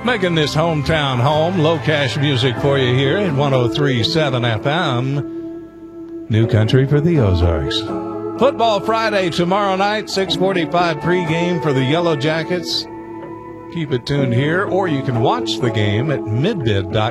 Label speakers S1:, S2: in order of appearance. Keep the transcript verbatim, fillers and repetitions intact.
S1: Making this hometown home, low cash music for you here at one oh three point seven F M. New country for the Ozarks. Football Friday tomorrow night, six forty-five pregame for the Yellow Jackets. Keep it tuned here, or you can watch the game at midbid dot com.